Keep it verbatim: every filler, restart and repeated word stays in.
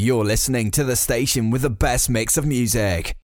You're listening to the station with the best mix of music.